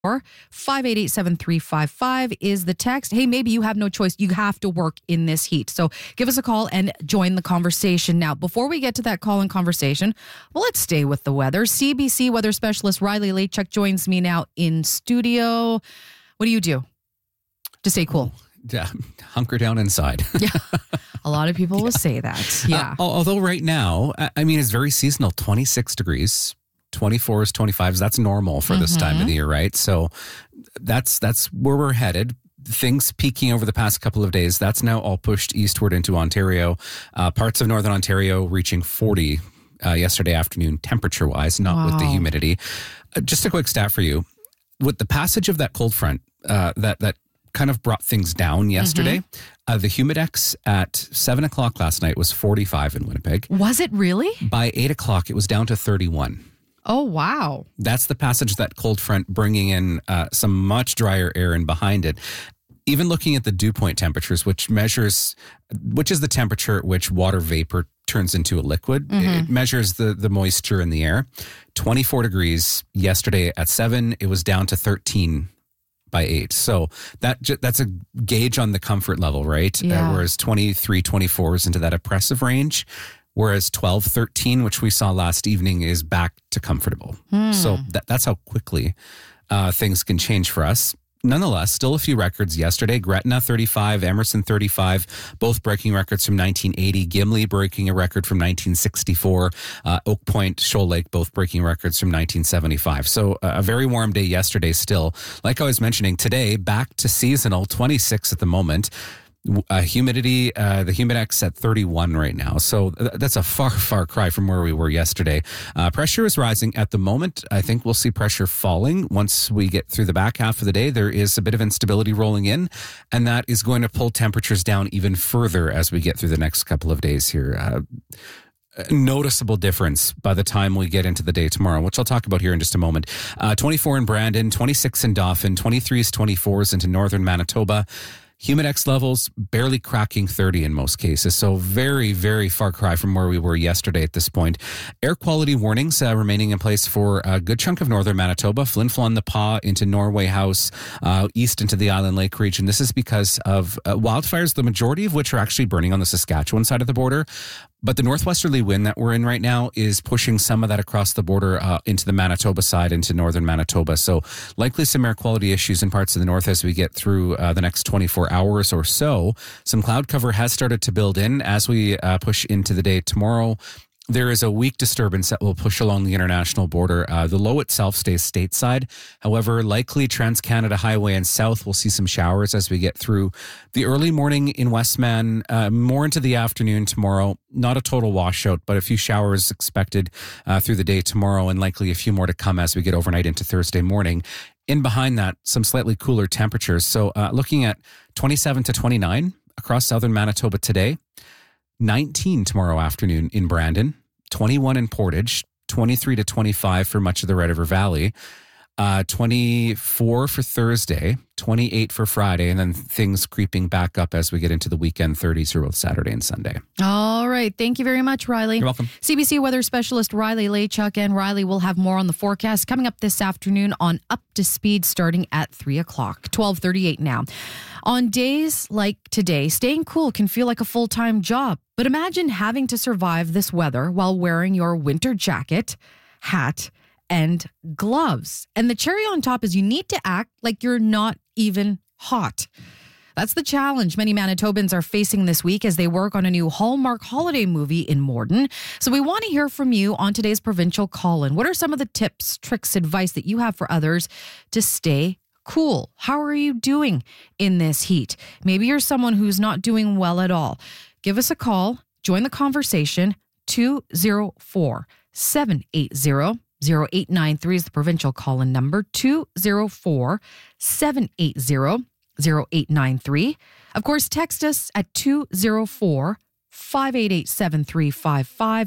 588-7355 is the text. Hey, maybe you have no choice. You have to work in this heat. So give us a call and join the conversation. Now, before we get to that call and conversation, well, let's stay with the weather. CBC weather specialist Riley Lachuk joins me now in studio. What do you do to stay cool? Yeah, hunker down inside. Yeah, a lot of people will say that. Yeah. Although right now, I mean, it's very seasonal, 26 degrees. 24s, 25s, that's normal for this time of the year, right? So that's where we're headed. Things peaking over the past couple of days, that's now all pushed eastward into Ontario. Parts of northern Ontario reaching 40 yesterday afternoon, temperature-wise, not with the humidity. Just a quick stat for you. With the passage of that cold front, that kind of brought things down yesterday. The Humidex at 7 o'clock last night was 45 in Winnipeg. Was it really? By 8 o'clock, it was down to 31. Oh, wow. That's the passage, that cold front bringing in some much drier air in behind it. Even looking at the dew point temperatures, which is the temperature at which water vapor turns into a liquid. It measures the moisture in the air. 24 degrees yesterday at 7. It was down to 13 by 8. So that's a gauge on the comfort level, right? Yeah. Whereas 23, 24 is into that oppressive range. Whereas 12, 13, which we saw last evening, is back to comfortable. So that's how quickly things can change for us. Nonetheless, still a few records yesterday. Gretna 35, Emerson 35, both breaking records from 1980. Gimli breaking a record from 1964. Oak Point, Shoal Lake, both breaking records from 1975. So a very warm day yesterday still. Like I was mentioning, today back to seasonal, 26 at the moment. Humidity, the Humidex at 31 right now. So that's a far cry from where we were yesterday. Pressure is rising at the moment. I think we'll see pressure falling once we get through the back half of the day. There is a bit of instability rolling in, and that is going to pull temperatures down even further as we get through the next couple of days here. Noticeable difference by the time we get into the day tomorrow, which I'll talk about here in just a moment. 24 in Brandon, 26 in Dauphin, 23s, 24s into northern Manitoba. Humidex levels barely cracking 30 in most cases. So very far cry from where we were yesterday at this point. Air quality warnings remaining in place for a good chunk of northern Manitoba, Flin Flon, the Pas into Norway House, east into the Island Lake region. This is because of wildfires, the majority of which are actually burning on the Saskatchewan side of the border. But the northwesterly wind that we're in right now is pushing some of that across the border into the Manitoba side, into northern Manitoba. So likely some air quality issues in parts of the north as we get through the next 24 hours or so. Some cloud cover has started to build in as we push into the day tomorrow. There is a weak disturbance that will push along the international border. The low itself stays stateside. However, likely Trans-Canada Highway and south will see some showers as we get through the early morning in Westman, more into the afternoon tomorrow. Not a total washout, but a few showers expected through the day tomorrow, and likely a few more to come as we get overnight into Thursday morning. In behind that, some slightly cooler temperatures. So looking at 27 to 29 across southern Manitoba today, 19 tomorrow afternoon in Brandon, 21 in Portage, 23 to 25 for much of the Red River Valley, 24 for Thursday, 28 for Friday, and then things creeping back up as we get into the weekend, 30s for both Saturday and Sunday. All right. Thank you very much, Riley. You're welcome. CBC weather specialist Riley Lachuk, and Riley will have more on the forecast coming up this afternoon on Up to Speed starting at 3 o'clock, 12:38 now. On days like today, staying cool can feel like a full-time job. But imagine having to survive this weather while wearing your winter jacket, hat, and gloves. And the cherry on top is you need to act like you're not even hot. That's the challenge many Manitobans are facing this week as they work on a new Hallmark holiday movie in Morden. So we want to hear from you on today's Provincial Call-In. What are some of the tips, tricks, advice that you have for others to stay cool? How are you doing in this heat? Maybe you're someone who's not doing well at all. Give us a call. Join the conversation. 204-780-0893 is the Provincial Call-In number. 204-780-0893. Of course, text us at 204-588-7355,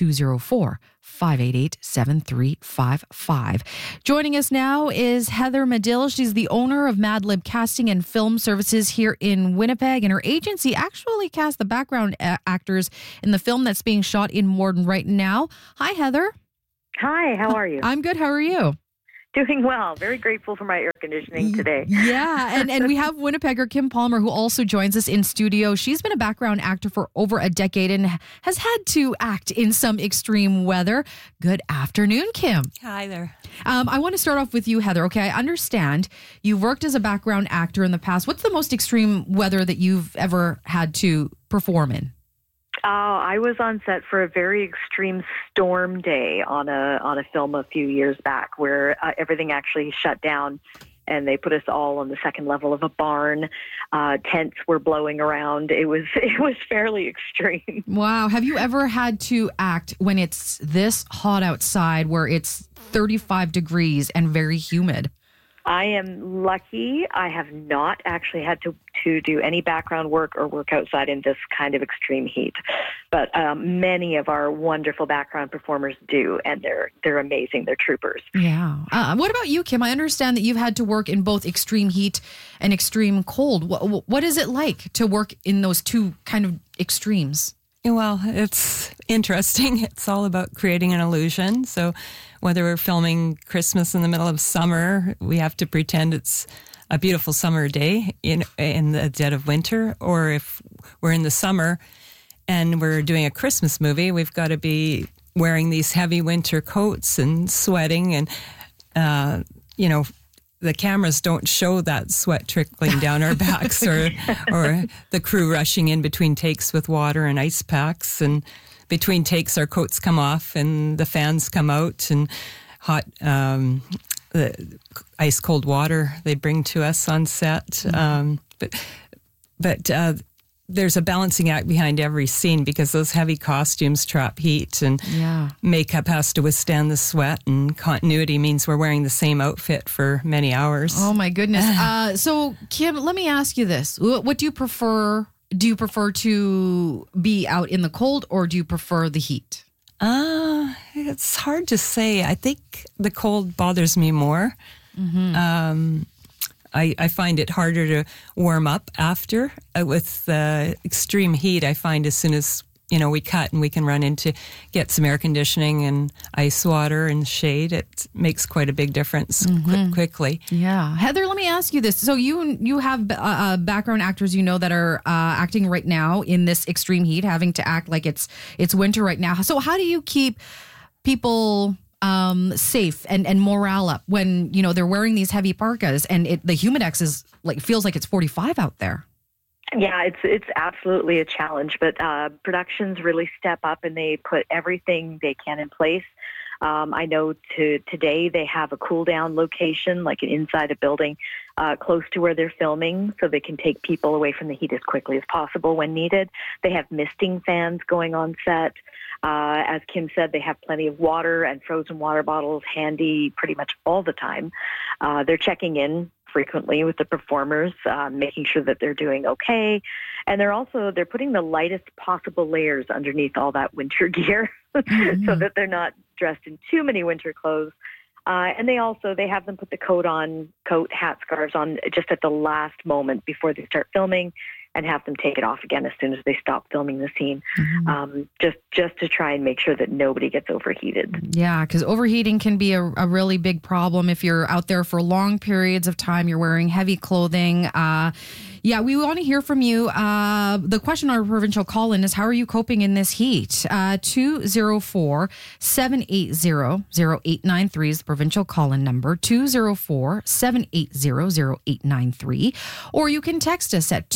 204-588-7355. Joining us now is Heather Medill. She's the owner of Mad Lib Casting and Film Services here in Winnipeg, and her agency actually cast the background actors in the film that's being shot in Morden right now. Hi, Heather. Hi, how are you? I'm good. How are you? Doing well. Very grateful for my air conditioning today. Yeah, and we have Winnipegger Kim Palmer, who also joins us in studio. She's been a background actor for over a decade and has had to act in some extreme weather. Good afternoon, Kim. Hi there. I want to start off with you, Heather. Okay, I understand you worked as a background actor in the past. What's the most extreme weather that you've ever had to perform in? I was on set for a very extreme storm day on a film a few years back where everything actually shut down and they put us all on the second level of a barn. Tents were blowing around. It was fairly extreme. Wow. Have you ever had to act when it's this hot outside where it's 35 degrees and very humid? I am lucky. I have not actually had to do any background work or work outside in this kind of extreme heat. But many of our wonderful background performers do, and they're amazing. They're troopers. Yeah. What about you, Kim? I understand that you've had to work in both extreme heat and extreme cold. What is it like to work in those two kind of extremes? Well, it's interesting. It's all about creating an illusion. So whether we're filming Christmas in the middle of summer, we have to pretend it's a beautiful summer day in the dead of winter, or if we're in the summer and we're doing a Christmas movie, we've got to be wearing these heavy winter coats and sweating, and the cameras don't show that sweat trickling down our backs or the crew rushing in between takes with water and ice packs, and between takes our coats come off and the fans come out, and hot the ice cold water they bring to us on set. But there's a balancing act behind every scene because those heavy costumes trap heat, and makeup has to withstand the sweat, and continuity means we're wearing the same outfit for many hours. Oh my goodness. So Kim, let me ask you this. What do you prefer? Do you prefer to be out in the cold, or do you prefer the heat? It's hard to say. I think the cold bothers me more. Mm-hmm. I find it harder to warm up after. With the extreme heat, I find as soon as we cut and we can run into get some air conditioning and ice water and shade, it makes quite a big difference quickly. Yeah. Heather, let me ask you this. So you have background actors that are acting right now in this extreme heat, having to act like it's winter right now. So how do you keep people safe and morale up when they're wearing these heavy parkas and the humidex is feels like it's 45 out there? Yeah, it's absolutely a challenge, but productions really step up and they put everything they can in place. I know today they have a cool down location, like inside a building, close to where they're filming, so they can take people away from the heat as quickly as possible when needed. They have misting fans going on set. As Kim said, they have plenty of water and frozen water bottles handy pretty much all the time. They're checking in frequently with the performers, making sure that they're doing okay. And they're putting the lightest possible layers underneath all that winter gear so that they're not dressed in too many winter clothes. And they have them put the coat, hat, scarves on just at the last moment before they start filming, and have them take it off again as soon as they stop filming the scene, just to try and make sure that nobody gets overheated. Yeah, because overheating can be a really big problem if you're out there for long periods of time, you're wearing heavy clothing. We want to hear from you. The question on our provincial call-in is, how are you coping in this heat? 204-780-0893 is the provincial call-in number, 204-780-0893. Or you can text us at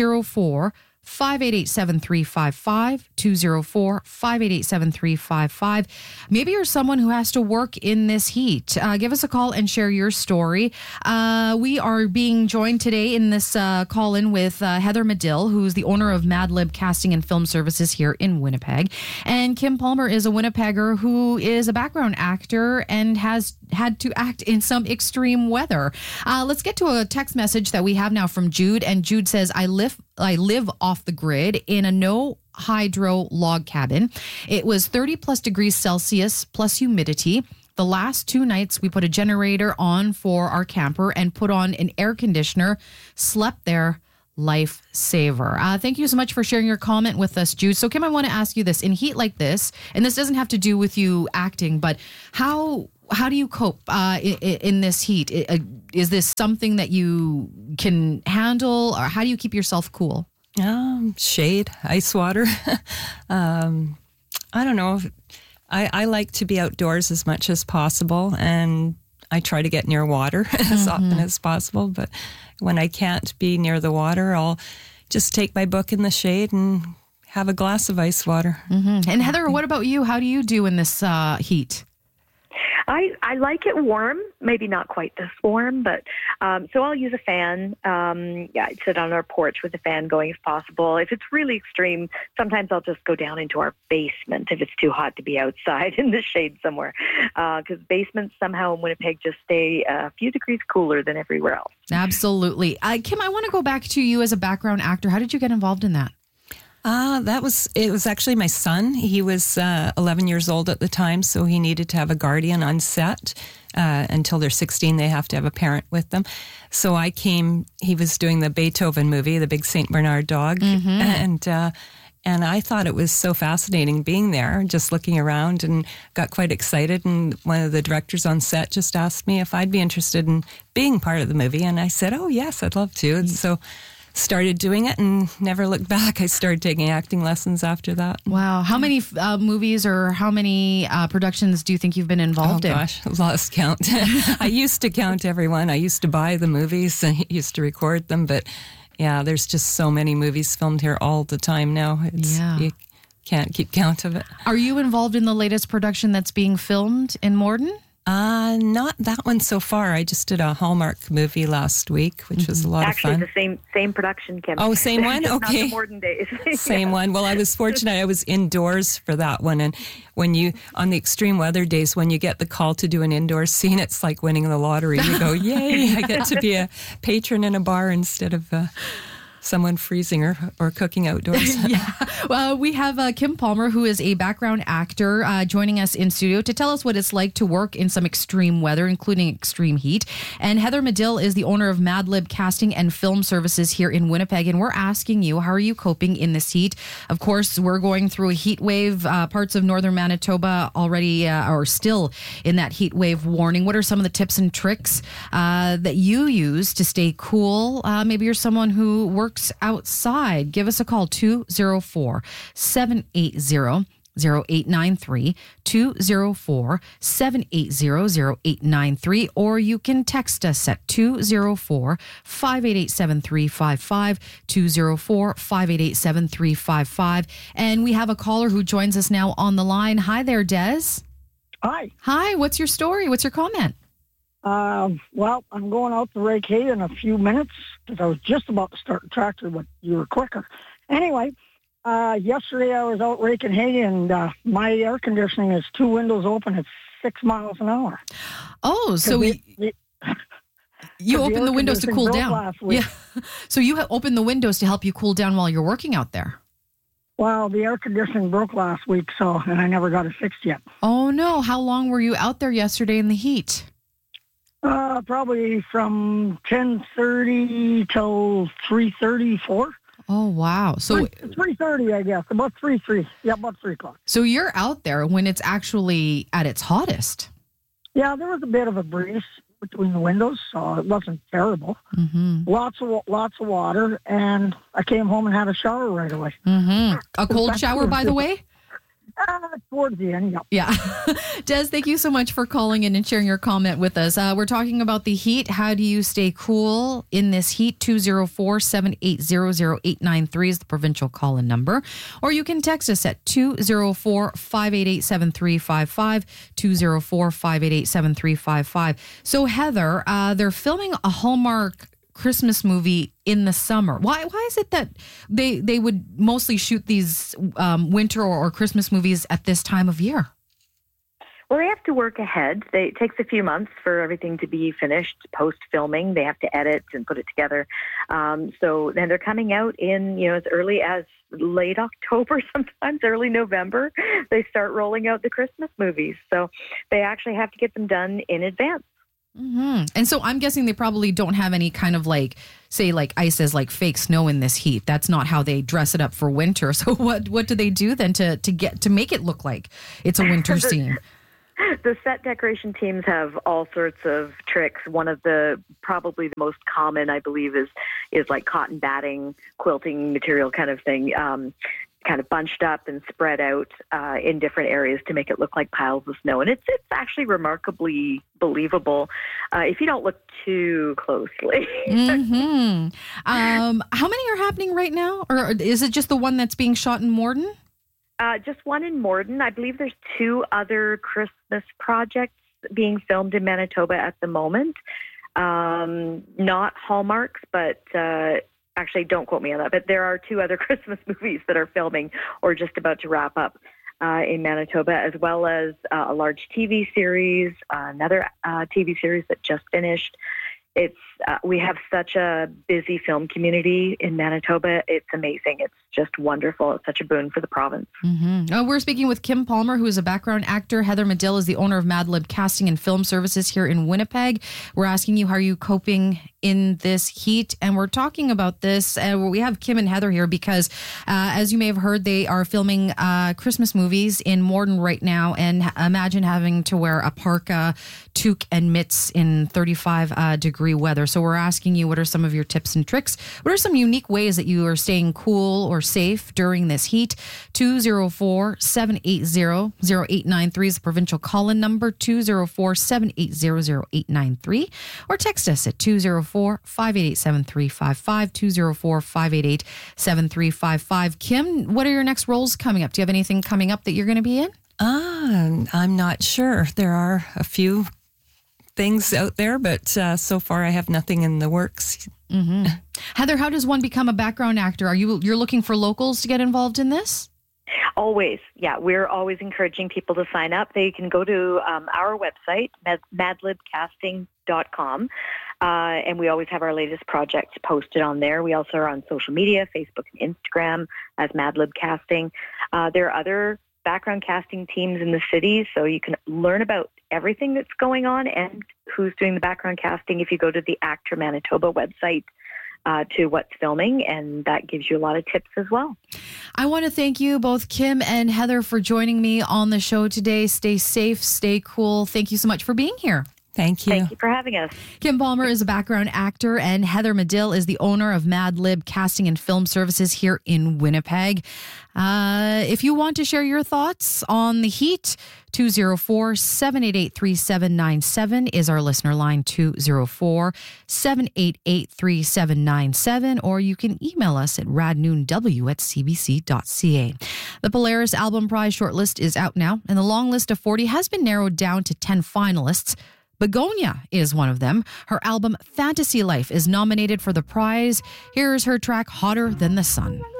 204-588-7355, 204-588-7355. Maybe you're someone who has to work in this heat. Give us a call and share your story. We are being joined today in this call-in with Heather Medill, who's the owner of Mad Lib Casting and Film Services here in Winnipeg. And Kim Palmer is a Winnipegger who is a background actor and has had to act in some extreme weather. Let's get to a text message that we have now from Jude. And Jude says, I live off the grid in a no hydro log cabin. It was 30 plus degrees Celsius plus humidity. The last 2 nights we put a generator on for our camper and put on an air conditioner, slept there. Lifesaver. Thank you so much for sharing your comment with us, Jude. So Kim, I want to ask you this. In heat like this, and this doesn't have to do with you acting, but how how do you cope in this heat? Is this something that you can handle, or how do you keep yourself cool? Shade, ice water. I don't know. I like to be outdoors as much as possible, and I try to get near water as often as possible. But when I can't be near the water, I'll just take my book in the shade and have a glass of ice water. And Heather, what about you? How do you do in this heat? I like it warm, maybe not quite this warm, but so I'll use a fan. I'd sit on our porch with the fan going if possible. If it's really extreme, sometimes I'll just go down into our basement if it's too hot to be outside in the shade somewhere. Because basements somehow in Winnipeg just stay a few degrees cooler than everywhere else. Absolutely. Kim, I want to go back to you as a background actor. How did you get involved in that? It was actually my son. He was 11 years old at the time, so he needed to have a guardian on set. Until they're 16, they have to have a parent with them. So I came, he was doing the Beethoven movie, The Big St. Bernard Dog. And I thought it was so fascinating being there, just looking around, and got quite excited. And one of the directors on set just asked me if I'd be interested in being part of the movie. And I said, oh, yes, I'd love to. And so started doing it and never looked back. I started taking acting lessons after that. Wow. How many movies or how many productions do you think you've been involved in? Oh, gosh, I've lost count. I used to count everyone. I used to buy the movies. I used to record them. But yeah, there's just so many movies filmed here all the time now. You can't keep count of it. Are you involved in the latest production that's being filmed in Morden? Not that one so far. I just did a Hallmark movie last week, which was a lot of fun. Actually, the same production, Kim. Oh, same one? Just okay. Not the Morden days. Same one. Well, I was fortunate. I was indoors for that one. And when on the extreme weather days, when you get the call to do an indoor scene, it's like winning the lottery. You go, yay, I get to be a patron in a bar instead of someone freezing or cooking outdoors. Well, we have Kim Palmer, who is a background actor, joining us in studio to tell us what it's like to work in some extreme weather, including extreme heat. And Heather Medill is the owner of Mad Lib Casting and Film Services here in Winnipeg. And we're asking you, how are you coping in this heat? Of course, we're going through a heat wave. Parts of northern Manitoba already are still in that heat wave warning. What are some of the tips and tricks that you use to stay cool? Maybe you're someone who works outside. Give us a call, 204-780-0893, 204-780-0893, or you can text us at 204-588-7355, 204-588-7355. And we have a caller who joins us now on the line. Hi there, Des. Hi, what's your story? What's your comment? Well, I'm going out to rake hay in a few minutes because I was just about to start the tractor, but you were quicker. Anyway, yesterday I was out raking hay, and my air conditioning is 2 windows open at 6 miles an hour. Oh, so you open the windows to cool down. Yeah. So you open the windows to help you cool down while you're working out there. Well, the air conditioning broke last week, and I never got it fixed yet. Oh, no. How long were you out there yesterday in the heat? Probably from 10:30 till 3:34. Oh, wow. So 3:30, I guess. About 3 o'clock. So you're out there when it's actually at its hottest. Yeah, there was a bit of a breeze between the windows, so it wasn't terrible. Mm-hmm. Lots of water, and I came home and had a shower right away. Mm-hmm. A cold shower, by the way? Towards the end, yeah. Des, thank you so much for calling in and sharing your comment with us. We're talking about the heat. How do you stay cool in this heat? 204-780-0893 is the provincial call-in number. Or you can text us at 204-588-7355, 204-588-7355. So, Heather, they're filming a Hallmark Christmas movie in the summer. Why is it that they would mostly shoot these winter or Christmas movies at this time of year? Well, they have to work ahead. It takes a few months for everything to be finished post-filming. They have to edit and put it together. So then they're coming out in, as early as late October, sometimes early November. They start rolling out the Christmas movies. So they actually have to get them done in advance. Mm-hmm. And so I'm guessing they probably don't have any kind of ice as fake snow in this heat. That's not how they dress it up for winter. So what do they do then to make it look like it's a winter scene? The set decoration teams have all sorts of tricks. One of the probably the most common, I believe, is like cotton batting, quilting material kind of thing, kind of bunched up and spread out in different areas to make it look like piles of snow. And it's actually remarkably believable if you don't look too closely. Mm-hmm. How many are happening right now? Or is it just the one that's being shot in Morden? Just one in Morden. I believe there's 2 other Christmas projects being filmed in Manitoba at the moment. Not Hallmarks, but actually don't quote me on that. But there are 2 other Christmas movies that are filming or just about to wrap up in Manitoba, as well as a large TV series, another TV series that just finished. It's we have such a busy film community in Manitoba. It's amazing. It's just wonderful. It's such a boon for the province. Mm-hmm. We're speaking with Kim Palmer, who is a background actor. Heather Medill is the owner of Mad Lib Casting and Film Services here in Winnipeg. We're asking you, how are you coping in this heat? And we're talking about this. We have Kim and Heather here because, as you may have heard, they are filming Christmas movies in Morden right now. And imagine having to wear a parka, toque, and mitts in 35-degree weather. So we're asking you, what are some of your tips and tricks? What are some unique ways that you are staying cool or safe during this heat? 204-780-0893 is the provincial call-in number, 204-780-0893, or text us at 204-588-7355, 204-588-7355. Kim, what are your next roles coming up? Do you have anything coming up that you're going to be in? I'm not sure. There are a few things out there, but so far I have nothing in the works. Mm-hmm. Heather, how does one become a background actor? You're looking for locals to get involved in this? Always. Yeah, we're always encouraging people to sign up. They can go to our website, madlibcasting.com, and we always have our latest projects posted on there. We also are on social media, Facebook and Instagram as Mad Lib Casting. There are other background casting teams in the city, so you can learn about everything that's going on and who's doing the background casting if you go to the Actor Manitoba website to what's filming, and that gives you a lot of tips as well. I want to thank you both, Kim and Heather, for joining me on the show today. Stay safe, stay cool. Thank you so much for being here. Thank you. Thank you for having us. Kim Palmer is a background actor, and Heather Medill is the owner of Mad Lib Casting and Film Services here in Winnipeg. If you want to share your thoughts on the heat, 204-788-3797 is our listener line, 204-788-3797, or you can email us at radnoonw@cbc.ca. The Polaris Album Prize shortlist is out now, and the long list of 40 has been narrowed down to 10 finalists. Begonia is one of them. Her album Fantasy Life is nominated for the prize. Here's her track Hotter Than the Sun.